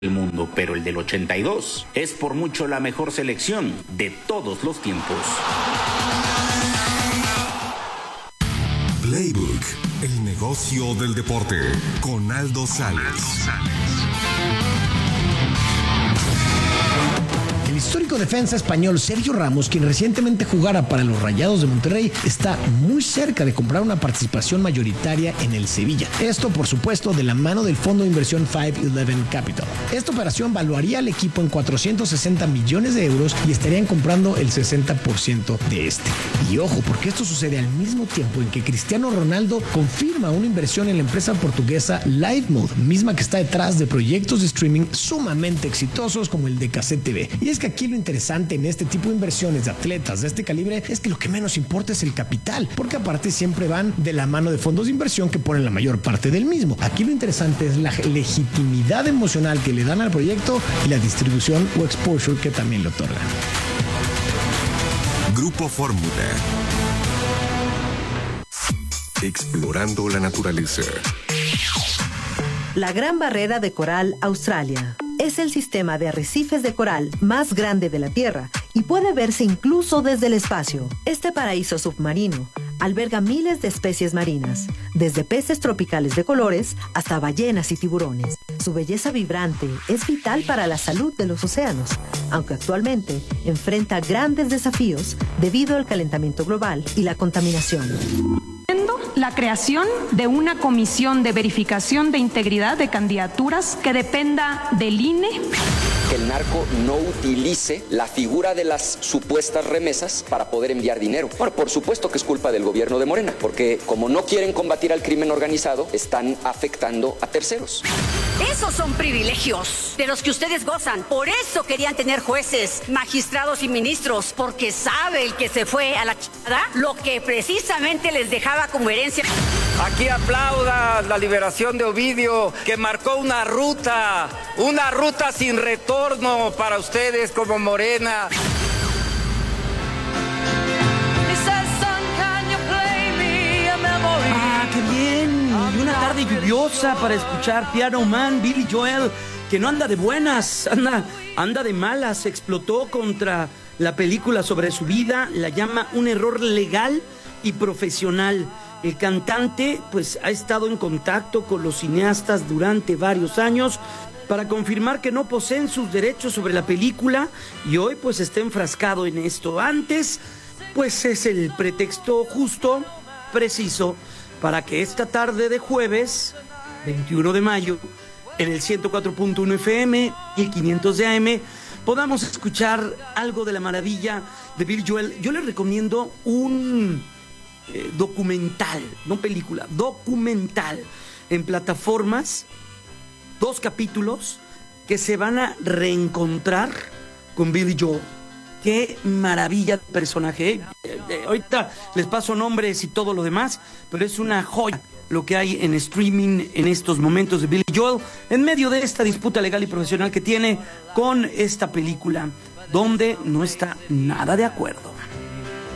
del mundo, pero el del 82 es por mucho la mejor selección de todos los tiempos. Playbook, el negocio del deporte, con Aldo Sales. El histórico defensa español Sergio Ramos, quien recientemente jugara para los Rayados de Monterrey, está muy cerca de comprar una participación mayoritaria en el Sevilla. Esto, por supuesto, de la mano del fondo de inversión 511 Capital. Esta operación valuaría al equipo en 460 millones de euros y estarían comprando el 60% de este. Y ojo, porque esto sucede al mismo tiempo en que Cristiano Ronaldo confirma una inversión en la empresa portuguesa Livemode, misma que está detrás de proyectos de streaming sumamente exitosos como el de Cassette TV. Y es que aquí lo interesante en este tipo de inversiones de atletas de este calibre es que lo que menos importa es el capital, porque aparte siempre van de la mano de fondos de inversión que ponen la mayor parte del mismo. Aquí lo interesante es la legitimidad emocional que le dan al proyecto y la distribución o exposure que también le otorgan. Grupo Fórmula. Explorando la naturaleza. La Gran Barrera de Coral, Australia. Es el sistema de arrecifes de coral más grande de la Tierra y puede verse incluso desde el espacio. Este paraíso submarino alberga miles de especies marinas, desde peces tropicales de colores hasta ballenas y tiburones. Su belleza vibrante es vital para la salud de los océanos, aunque actualmente enfrenta grandes desafíos debido al calentamiento global y la contaminación. La creación de una comisión de verificación de integridad de candidaturas que dependa del INE. Que el narco no utilice la figura de las supuestas remesas para poder enviar dinero. Bueno, por supuesto que es culpa del gobierno de Morena, porque como no quieren combatir al crimen organizado, están afectando a terceros. Esos son privilegios de los que ustedes gozan. Por eso querían tener jueces, magistrados y ministros, porque sabe el que se fue a la chingada lo que precisamente les dejaba como herencia. Aquí aplauda la liberación de Ovidio, que marcó una ruta sin retorno para ustedes como Morena. Ah, qué bien. Y una tarde lluviosa para escuchar Piano Man, Billy Joel, que no anda de buenas, anda de malas. Explotó contra la película sobre su vida, la llama un error legal y profesional. El cantante pues ha estado en contacto con los cineastas durante varios años para confirmar que no poseen sus derechos sobre la película y hoy pues está enfrascado en esto. Antes pues es el pretexto justo, preciso, para que esta tarde de jueves 21 de mayo en el 104.1 FM y el 500 de AM podamos escuchar algo de la maravilla de Billy Joel. Yo les recomiendo un documental, no película, documental en plataformas, 2 capítulos que se van a reencontrar con Billy Joel. Qué maravilla de personaje, ahorita les paso nombres y todo lo demás, pero es una joya lo que hay en streaming en estos momentos de Billy Joel en medio de esta disputa legal y profesional que tiene con esta película donde no está nada de acuerdo.